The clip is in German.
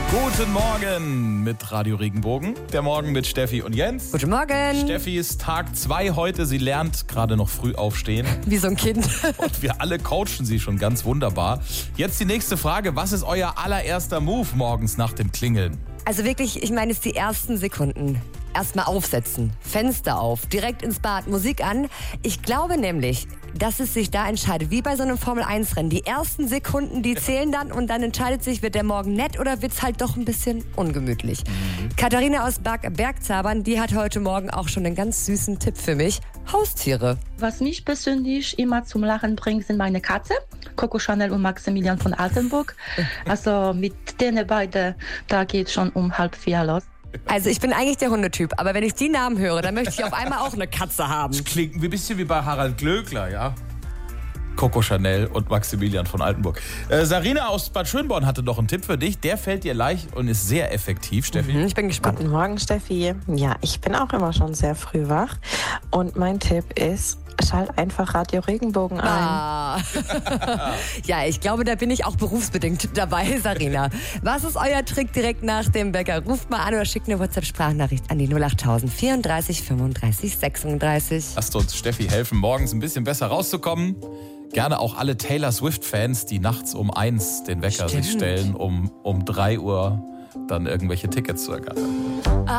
Guten Morgen mit Radio Regenbogen. Der Morgen mit Steffi und Jens. Guten Morgen. Steffi ist Tag 2 heute. Sie lernt gerade noch früh aufstehen. Wie so ein Kind. Und wir alle coachen sie schon ganz wunderbar. Jetzt die nächste Frage. Was ist euer allererster Move morgens nach dem Klingeln? Also wirklich, ich meine, es die ersten Sekunden. Erstmal aufsetzen, Fenster auf, direkt ins Bad, Musik an. Ich glaube nämlich, dass es sich da entscheidet, wie bei so einem Formel-1-Rennen. Die ersten Sekunden, die zählen dann und dann entscheidet sich, wird der Morgen nett oder wird es halt doch ein bisschen ungemütlich. Katharina aus Bergzabern, die hat heute Morgen auch schon einen ganz süßen Tipp für mich. Haustiere. Was mich persönlich immer zum Lachen bringt, sind meine Katze, Coco Chanel und Maximilian von Altenburg. Also mit denen beiden, da geht schon um 3:30 los. Also ich bin eigentlich der Hundetyp, aber wenn ich die Namen höre, dann möchte ich auf einmal auch eine Katze haben. Das klingt ein bisschen wie bei Harald Glöckler, ja? Coco Chanel und Maximilian von Altenburg. Sarina aus Bad Schönborn hatte noch einen Tipp für dich. Der fällt dir leicht und ist sehr effektiv, Steffi. Ich bin gespannt. Guten Morgen, Steffi. Ja, ich bin auch immer schon sehr früh wach. Und mein Tipp ist, schalt einfach Radio Regenbogen ein. Ja, ich glaube, da bin ich auch berufsbedingt dabei, Sarina. Was ist euer Trick direkt nach dem Bäcker? Ruft mal an oder schickt eine WhatsApp-Sprachnachricht an die 08000 34 35 36. Lasst uns Steffi helfen, morgens ein bisschen besser rauszukommen. Gerne auch alle Taylor Swift-Fans, die nachts um 1 den Wecker sich stellen, um 3 Uhr dann irgendwelche Tickets zu ergattern.